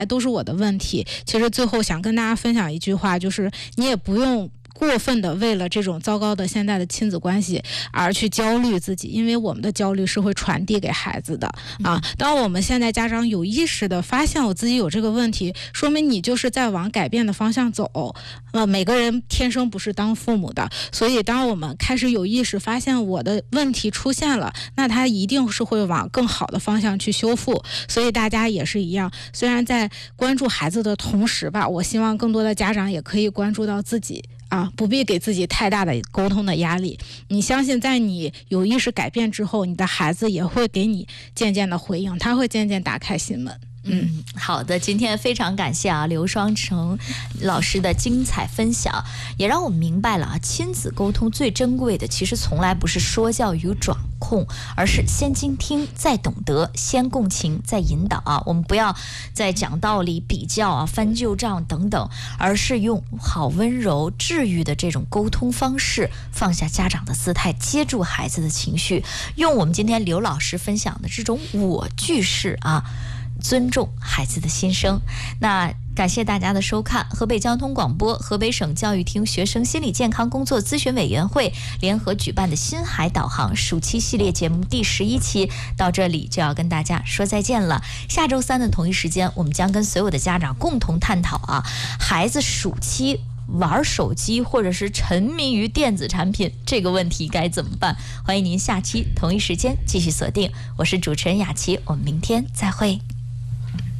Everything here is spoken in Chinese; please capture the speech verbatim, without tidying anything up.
都是我的问题。其实最后想跟大家分享一句话，就是你也不用过分的为了这种糟糕的现在的亲子关系而去焦虑自己，因为我们的焦虑是会传递给孩子的啊。当我们现在家长有意识的发现我自己有这个问题，说明你就是在往改变的方向走。呃，每个人天生不是当父母的，所以当我们开始有意识发现我的问题出现了，那它一定是会往更好的方向去修复。所以大家也是一样，虽然在关注孩子的同时吧，我希望更多的家长也可以关注到自己啊，不必给自己太大的沟通的压力。你相信在你有意识改变之后，你的孩子也会给你渐渐的回应，他会渐渐打开心门。 嗯，好的，今天非常感谢啊刘双成老师的精彩分享，也让我们明白了啊，亲子沟通最珍贵的其实从来不是说教与掌控，而是先倾听再懂得，先共情再引导啊。我们不要再讲道理、比较啊、翻旧账等等，而是用好温柔、治愈的这种沟通方式，放下家长的姿态，接住孩子的情绪，用我们今天刘老师分享的这种我句式啊，尊重孩子的心声。那感谢大家的收看，河北交通广播、河北省教育厅学生心理健康工作咨询委员会联合举办的新海导航暑期系列节目第十一期到这里就要跟大家说再见了。下周三的同一时间，我们将跟所有的家长共同探讨啊，孩子暑期玩手机或者是沉迷于电子产品这个问题该怎么办？欢迎您下期同一时间继续锁定，我是主持人雅琪，我们明天再会。